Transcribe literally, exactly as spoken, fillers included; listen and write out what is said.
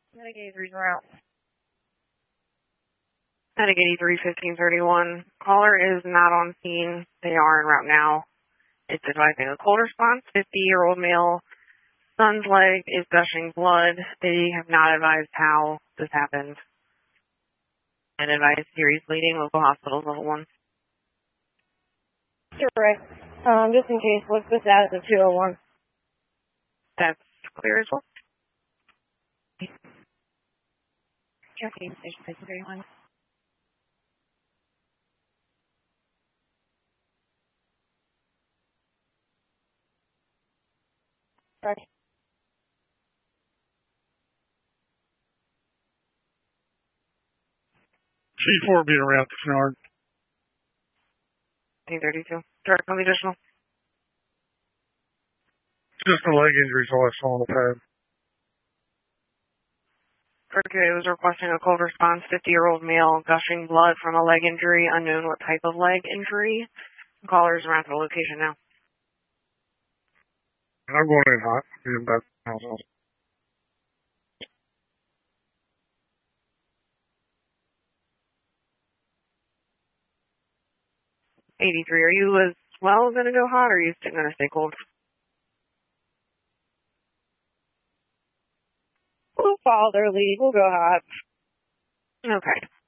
Medicaid threes are out. Medicaid eighty-three fifteen thirty-one. Caller is not on scene. They are en route now. It's advising a cold response. fifty-year-old male. Son's leg is gushing blood. They have not advised how this happened. And advised serious bleeding. Local hospitals level one. You're right. Um, just in case, what's the status of two oh one? That's clear as well. Okay, station six thirty-one. Right. C four being around this yard. eight thirty-two. Direct on the additional. Just a leg injury, so I saw on the pad. Mercury was requesting a cold response. fifty-year-old male gushing blood from a leg injury. Unknown what type of leg injury. Callers around the location now. I'm going in hot. Being back to the house. eighty-three. Are you as well going to go hot, or are you still going to stay cold? We'll follow their lead. We'll go hot. Okay.